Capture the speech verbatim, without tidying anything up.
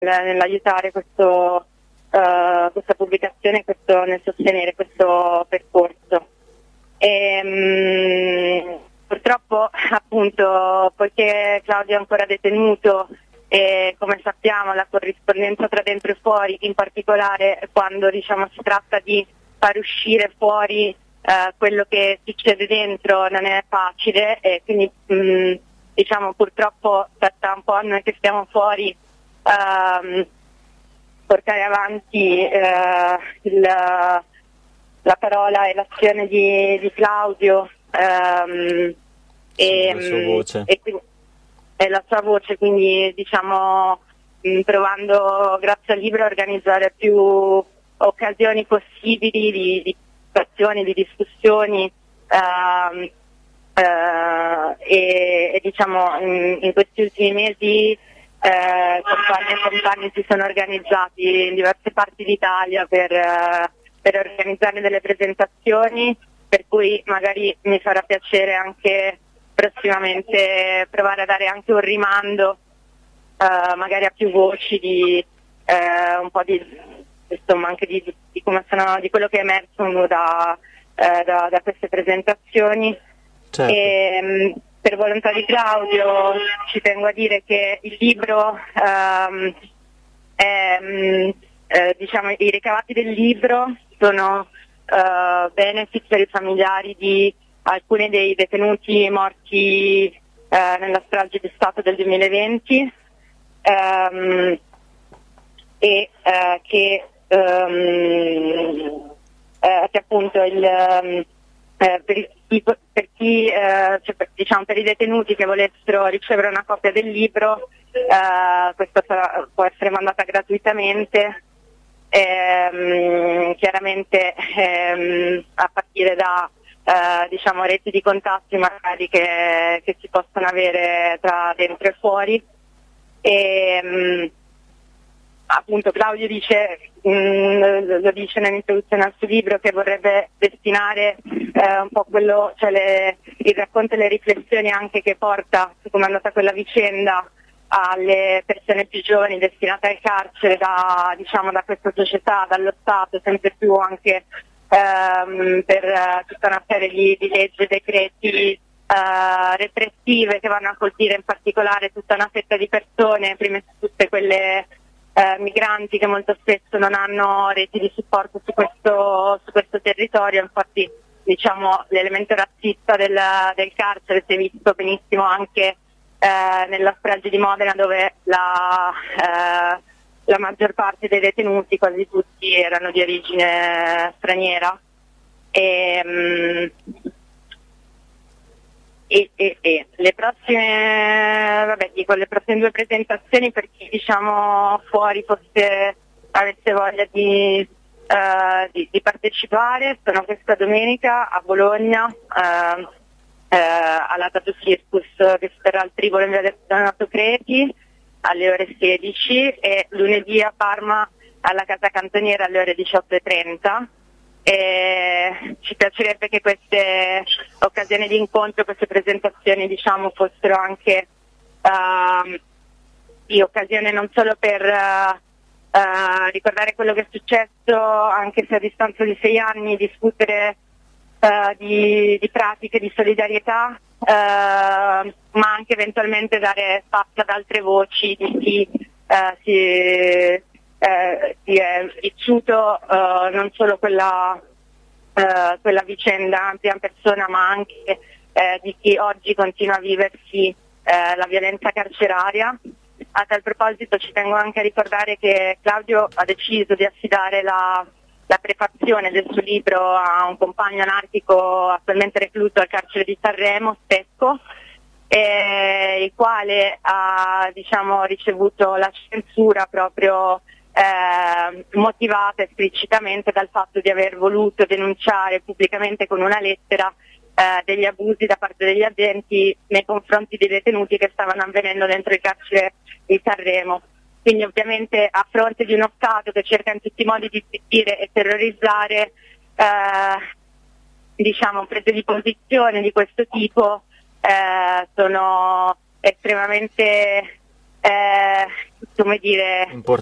nell'aiutare questo, uh, questa pubblicazione, questo, nel sostenere questo percorso. E, um, purtroppo, appunto, poiché Claudio è ancora detenuto e come sappiamo la corrispondenza tra dentro e fuori, in particolare quando diciamo si tratta di far uscire fuori uh, quello che succede dentro, non è facile, e quindi um, diciamo purtroppo spetta un po' a noi che stiamo fuori um, portare avanti uh, il, la parola e l'azione di, di Claudio um, e, la sua voce. e, quindi, e la sua voce, quindi diciamo mh, provando grazie al libro a organizzare più occasioni possibili di, di azioni, di discussioni uh, uh, e, e diciamo in, in questi ultimi mesi uh, compagni e compagni si sono organizzati in diverse parti d'Italia per, uh, per organizzare delle presentazioni, per cui magari mi farà piacere anche prossimamente provare a dare anche un rimando uh, magari a più voci di uh, un po' di insomma anche di, di come sono, di quello che è emerso da, uh, da, da queste presentazioni. Certo. E, um, per volontà di Claudio ci tengo a dire che il libro um, è, um, eh, diciamo i ricavati del libro sono uh, benefit per i familiari di alcuni dei detenuti morti eh, nella strage di Stato del duemilaventi ehm, e eh, che, ehm, eh, che appunto il, eh, per, i, per chi eh, cioè per, diciamo per i detenuti che volessero ricevere una copia del libro eh, questa sarà, può essere mandata gratuitamente ehm, chiaramente ehm, a partire da Uh, diciamo reti di contatti magari che, che si possono avere tra dentro e fuori e um, appunto Claudio dice um, lo dice nell'introduzione al suo libro che vorrebbe destinare uh, un po' quello, cioè le, il racconto e le riflessioni anche che porta su come è andata quella vicenda alle persone più giovani destinate al carcere da, diciamo, da questa società, dallo Stato, sempre più anche Um, per uh, tutta una serie di, di leggi e decreti uh, repressive che vanno a colpire in particolare tutta una fetta di persone, prima di tutte quelle uh, migranti che molto spesso non hanno reti di supporto su questo, su questo territorio. Infatti diciamo l'elemento razzista del, del carcere si è visto benissimo anche uh, nella strage di Modena, dove la uh, la maggior parte dei detenuti, quasi tutti, erano di origine straniera e, e, e, e le prossime vabbè dico le prossime due presentazioni, per chi diciamo fuori fosse avesse voglia di, uh, di, di partecipare, sono questa domenica a Bologna uh, uh, alla Tattoo Circus che si terrà al Tribolo in via Donato Creti alle ore sedici e lunedì a Parma alla Casa Cantoniera alle ore diciotto e trenta. E ci piacerebbe che queste occasioni di incontro, queste presentazioni diciamo fossero anche uh, di occasione non solo per uh, uh, ricordare quello che è successo, anche se a distanza di sei anni, discutere uh, di, di pratiche di solidarietà, Uh, ma anche eventualmente dare spazio ad altre voci di chi uh, si, uh, si è vissuto uh, non solo quella, uh, quella vicenda in prima persona, ma anche uh, di chi oggi continua a viversi uh, la violenza carceraria. A tal proposito ci tengo anche a ricordare che Claudio ha deciso di affidare la la prefazione del suo libro a un compagno anarchico attualmente recluso al carcere di Sanremo, Stecco, eh, il quale ha diciamo, ricevuto la censura proprio eh, motivata esplicitamente dal fatto di aver voluto denunciare pubblicamente con una lettera eh, degli abusi da parte degli agenti nei confronti dei detenuti che stavano avvenendo dentro il carcere di Sanremo. Quindi ovviamente a fronte di uno Stato che cerca in tutti i modi di zittire e terrorizzare, eh, diciamo prese di posizione di questo tipo eh, sono estremamente eh, come dire,